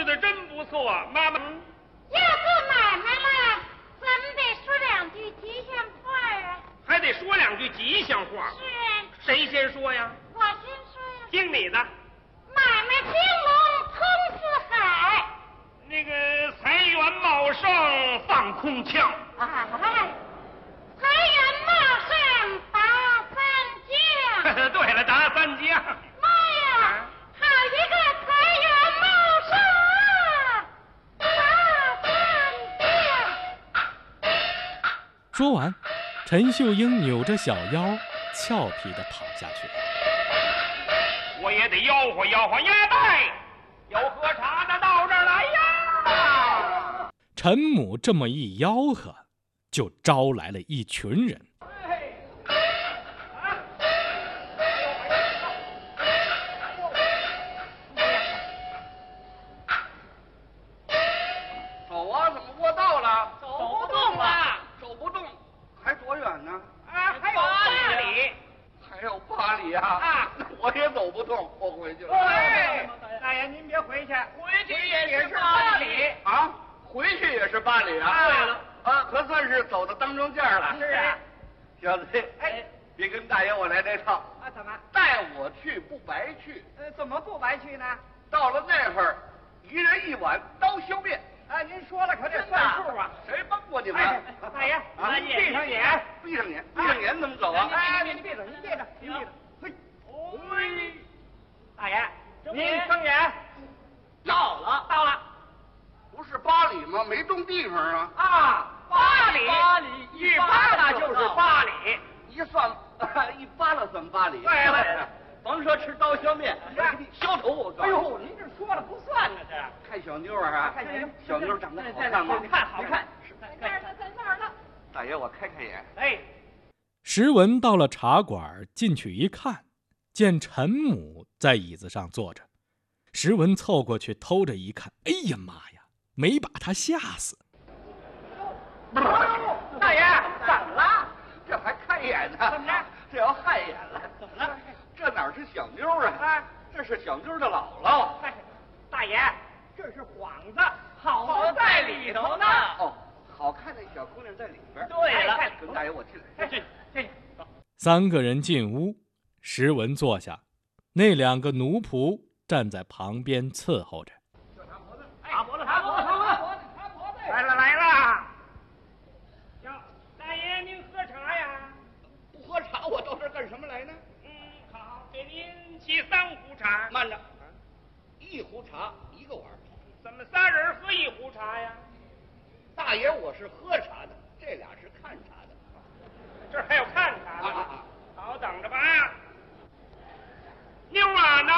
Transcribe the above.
的真不错，妈妈。 要做买卖了，咱们得说两句吉祥话啊。 还得说两句吉祥话。 是啊。 谁先说呀？ 我先说呀。 听你的。 买卖兴隆通四海。 那个财源茂盛放空腔。 哎，财源茂盛达三江。 对了，达三江。 妈呀，好一个财源茂盛啊！达三江。 说完，陈秀英扭着小腰，俏皮地跑下去了。 我也得吆喝吆喝，呀拜，有喝茶的到这儿来呀！ 陈母这么一吆喝，就招来了一群人。 走啊，怎么过道了？ 走不动了， 走不动，还多远呢？ 还有8里。 还有8里啊！ 啊， 我也走不动，我回去了。 哎，大爷您别回去，回去也是8里啊，回去也是8里啊。 对了， 啊，可算是走到当中间了。 是啊， 小子， 哎， 别跟大爷我来这套。 啊，怎么？ 带我去不白去。 怎么不白去呢？ 到了那会儿，一人1碗刀削面。 啊，您说了可得算数啊！ 谁帮过你们？ 大爷，您闭上眼， 闭上眼，闭上眼怎么走啊？ 哎，您闭着，您闭着，您闭着。嘿，喂，大爷，您睁眼。到了。 不是8里吗？没动地方啊。 啊，8里，一扒拉就是8里。 一算一扒拉算8里。 对了， 甭说吃刀削面，削头我告诉你。 哎呦，您这说了不算呢，这。 看小妞啊，小妞长得好看吗？ 好看。在那儿呢。 大爷，我开眼。 哎， 石文到了茶馆，进去一看，见陈母在椅子上坐着。石文凑过去偷着一看，哎呀妈呀，没把他吓死。 大爷，怎么了？ 这还看眼呢？ 怎么着？ 这要害眼了？ 怎么了？ 这哪是小妞啊？这是小妞的姥姥。 大爷，这是幌子，好在里头呢。 哦，好看的小姑娘在里边。 对了， 跟大爷我进来。 进，走。 3个人进屋，石文坐下，那2个奴仆站在旁边伺候着。 擦脖子，来了。大爷，您喝茶呀？ 不喝茶，我到这儿干什么来呢？ 好，给您沏3壶茶。 慢着，1壶茶1个碗。 怎么3人喝1壶茶呀？ 大爷，我是喝茶的，这俩是看茶的。 这儿还有看茶